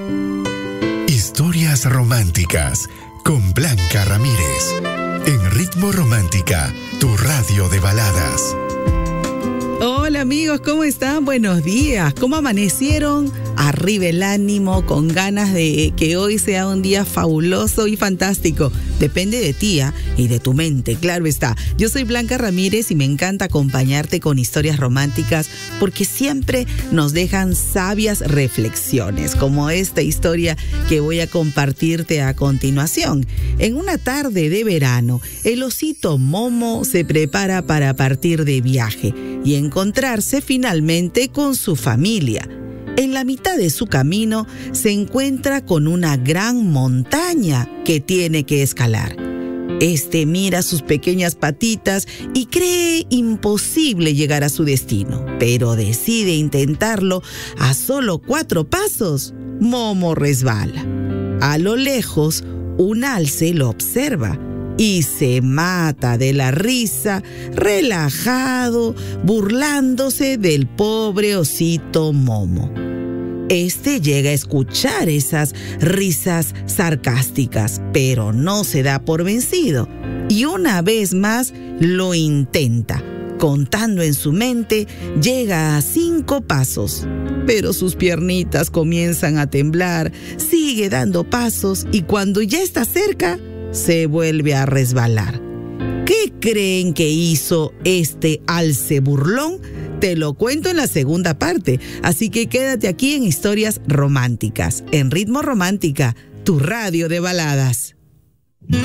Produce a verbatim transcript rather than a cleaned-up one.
Historias románticas con Blanca Ramírez. En Ritmo Romántica, tu radio de baladas. Hola amigos, ¿cómo están? Buenos días. ¿Cómo amanecieron? Arriba el ánimo, con ganas de que hoy sea un día fabuloso y fantástico. Depende de ti, ¿eh? Y de tu mente, claro está. Yo soy Blanca Ramírez y me encanta acompañarte con historias románticas porque siempre nos dejan sabias reflexiones, como esta historia que voy a compartirte a continuación. En una tarde de verano, el osito Momo se prepara para partir de viaje y encontrarse finalmente con su familia. En la mitad de su camino se encuentra con una gran montaña que tiene que escalar. Este mira sus pequeñas patitas y cree imposible llegar a su destino, pero decide intentarlo. A solo cuatro pasos, Momo resbala. A lo lejos, un alce lo observa y se mata de la risa, relajado, burlándose del pobre osito Momo. Este llega a escuchar esas risas sarcásticas, pero no se da por vencido y una vez más lo intenta. Contando en su mente, llega a cinco pasos, pero sus piernitas comienzan a temblar, sigue dando pasos y cuando ya está cerca, se vuelve a resbalar. ¿Qué creen que hizo este alce burlón? Te lo cuento en la segunda parte, así que quédate aquí en Historias Románticas, en Ritmo Romántica, tu radio de baladas.